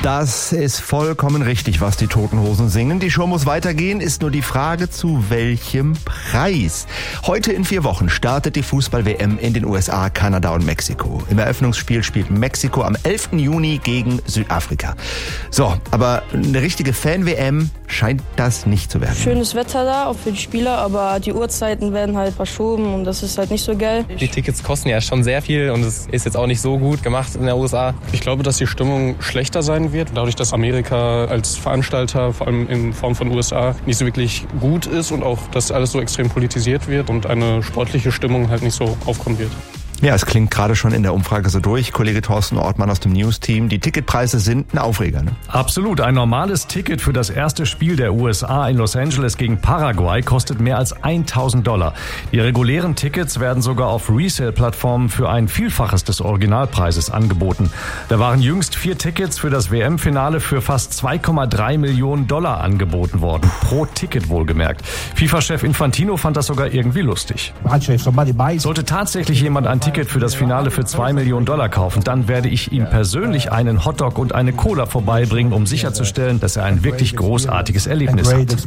Das ist vollkommen richtig, was die Toten Hosen singen. Die Show muss weitergehen, ist nur die Frage, zu welchem Preis. Heute in 4 Wochen startet die Fußball-WM in den USA, Kanada und Mexiko. Im Eröffnungsspiel spielt Mexiko am 11. Juni gegen Südafrika. So, aber eine richtige Fan-WM scheint das nicht zu werden. Schönes Wetter da, auch für die Spieler, aber die Uhrzeiten werden halt verschoben und das ist halt nicht so geil. Die Tickets kosten ja schon sehr viel und es ist jetzt auch nicht so gut gemacht in der USA. Ich glaube, dass die Stimmung schlechter sein wird, dadurch, dass Amerika als Veranstalter, vor allem in Form von USA, nicht so wirklich gut ist und auch, dass alles so extrem politisiert wird und eine sportliche Stimmung halt nicht so aufkommen wird. Ja, es klingt gerade schon in der Umfrage so durch. Kollege Thorsten Ortmann aus dem News-Team. Die Ticketpreise sind ein Aufreger, ne? Absolut. Ein normales Ticket für das erste Spiel der USA in Los Angeles gegen Paraguay kostet mehr als $1.000. Die regulären Tickets werden sogar auf Resale-Plattformen für ein Vielfaches des Originalpreises angeboten. Da waren jüngst 4 Tickets für das WM-Finale für fast $2,3 Millionen angeboten worden. Pro Ticket wohlgemerkt. FIFA-Chef Infantino fand das sogar irgendwie lustig. Sollte tatsächlich jemand ein Ticket für das Finale für $2 Millionen kaufen, dann werde ich ihm persönlich einen Hotdog und eine Cola vorbeibringen, um sicherzustellen, dass er ein wirklich großartiges Erlebnis hat.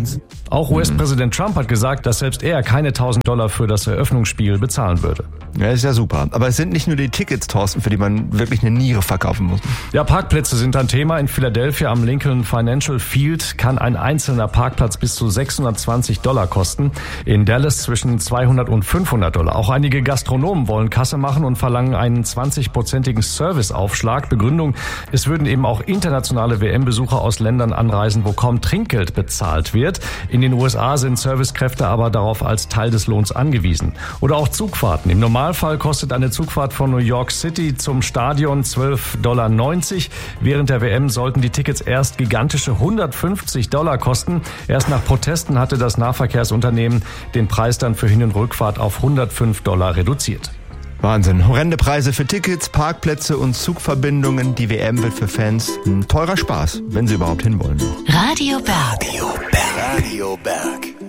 Auch US-Präsident Trump hat gesagt, dass selbst er keine $1.000 für das Eröffnungsspiel bezahlen würde. Ja, ist ja super. Aber es sind nicht nur die Tickets, Thorsten, für die man wirklich eine Niere verkaufen muss. Ja, Parkplätze sind ein Thema. In Philadelphia am Lincoln Financial Field kann ein einzelner Parkplatz bis zu $620 kosten. In Dallas zwischen $200 und $500. Auch einige Gastronomen wollen Kasse machen und verlangen einen 20-prozentigen Serviceaufschlag. Begründung, es würden eben auch internationale WM-Besucher aus Ländern anreisen, wo kaum Trinkgeld bezahlt wird. In den USA sind Servicekräfte aber darauf als Teil des Lohns angewiesen. Oder auch Zugfahrten. Im Normalfall kostet eine Zugfahrt von New York City zum Stadion $12,90. Während der WM sollten die Tickets erst gigantische $150 kosten. Erst nach Protesten hatte das Nahverkehrsunternehmen den Preis dann für Hin- und Rückfahrt auf $105 reduziert. Wahnsinn. Horrende Preise für Tickets, Parkplätze und Zugverbindungen. Die WM wird für Fans ein teurer Spaß, wenn sie überhaupt hinwollen. Radio Berg. Radio Berg.